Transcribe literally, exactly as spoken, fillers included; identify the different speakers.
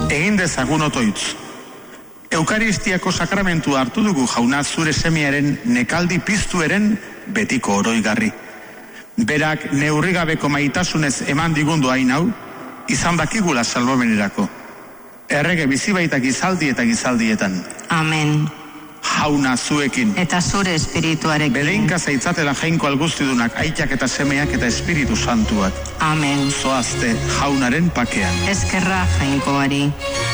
Speaker 1: Egin dezagun otoitz. Eukaristiako sakramentua hartu dugu jauna zure semearen nekaldi piztueren betiko oroigarri. Berak neurrigabeko maitasunez eman digundu hain hau, izan dakigula salbamenerako. Errege bizibaitak gizaldi eta gizaldietan.
Speaker 2: Amen.
Speaker 1: Jauna zuekin.
Speaker 2: Eta zure espirituarekin.
Speaker 1: Bereinka zaitzatela jainko alguztidunak, aitak eta semeak eta espiritu santuak.
Speaker 2: Amen.
Speaker 1: Zoazte jaunaren pakean.
Speaker 2: Eskerra jainkoari.